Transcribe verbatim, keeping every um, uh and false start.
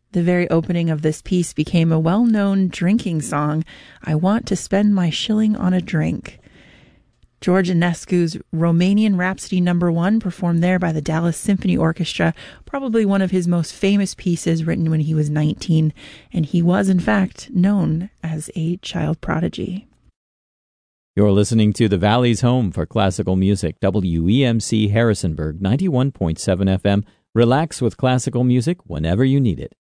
The very opening of this piece became a well-known drinking song, I Want to Spend My Shilling on a Drink. George Enescu's Romanian Rhapsody Number One, performed there by the Dallas Symphony Orchestra, probably one of his most famous pieces, written when he was nineteen, and he was, in fact, known as a child prodigy. You're listening to The Valley's home for classical music, W E M C Harrisonburg, ninety-one point seven F M. Relax with classical music whenever you need it.